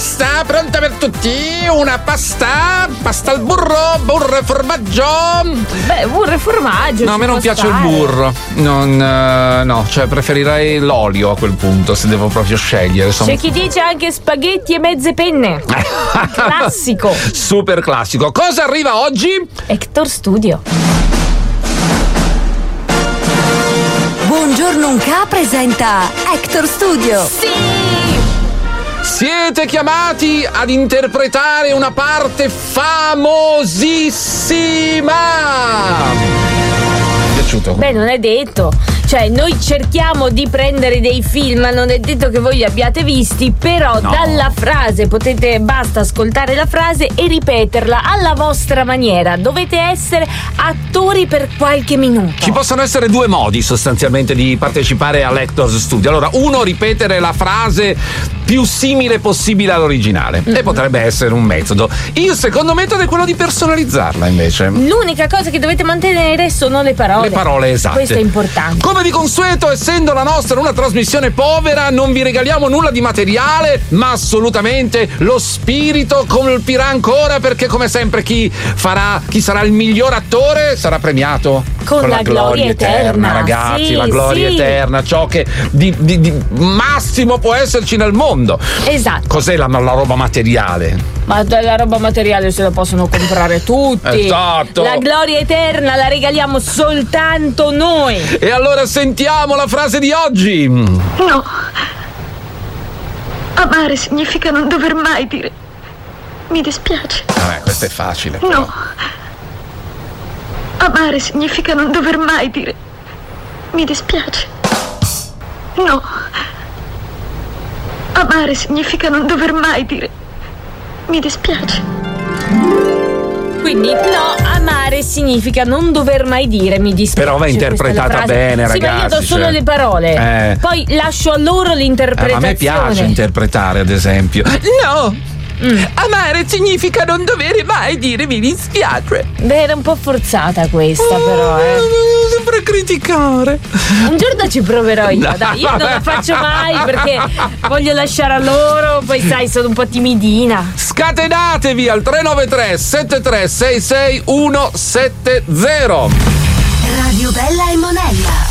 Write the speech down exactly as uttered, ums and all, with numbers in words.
pasta pronta per tutti. Una pasta, pasta al burro, burro e formaggio. Beh, burro e formaggio. No, a me non piace stare. il burro. Non, uh, no, cioè preferirei l'olio a quel punto, se devo proprio scegliere. Sono... C'è chi dice anche spaghetti e mezze penne. Classico. Super classico. Cosa arriva oggi? Hector Studio. Buongiorno Unca presenta Hector Studio. Sì! Siete chiamati ad interpretare una parte famosissima. Mi è piaciuto? Beh, non è detto. Cioè, noi cerchiamo di prendere dei film, ma non è detto che voi li abbiate visti, però no. Dalla frase potete, basta ascoltare la frase e ripeterla alla vostra maniera. Dovete essere attori per qualche minuto. Ci possono essere due modi sostanzialmente di partecipare all'Hector's Studio. Allora, uno, ripetere la frase più simile possibile all'originale, mm-hmm. e potrebbe essere un metodo. Il secondo metodo è quello di personalizzarla, invece. L'unica cosa che dovete mantenere sono le parole. Le parole esatte. Questo è importante. Come di consueto, essendo la nostra una trasmissione povera, non vi regaliamo nulla di materiale, ma assolutamente lo spirito colpirà ancora, perché come sempre chi farà, chi sarà il miglior attore sarà premiato con, con la, la gloria, gloria eterna, eterna ragazzi, sì, la gloria sì. eterna, ciò che di, di, di massimo può esserci nel mondo. Esatto. Cos'è la, la roba materiale? Ma la roba materiale se la possono comprare tutti. Esatto. La gloria eterna la regaliamo soltanto noi. E allora sentiamo la frase di oggi. No. Amare significa non dover mai dire mi dispiace. Vabbè, questo è facile. Però. No. Amare significa non dover mai dire mi dispiace. No. Amare significa non dover mai dire mi dispiace. Quindi no, amare significa non dover mai dire mi dispiace. Però va interpretata bene, ragazzi. Sì, ma io do solo cioè... le parole. Eh. Poi lascio a loro l'interpretazione. Eh, ma a me piace interpretare, ad esempio. No! Mm. Amare significa non dover mai dire mi dispiace. Beh, era un po' forzata questa, oh, però, eh. Devo sempre criticare. Un giorno ci proverò io, no, dai, io non la faccio mai perché voglio lasciare a loro, poi sai, sono un po' timidina. Scatenatevi al tre nove tre sette tre sei sei uno sette zero. Radio Bella e Monella.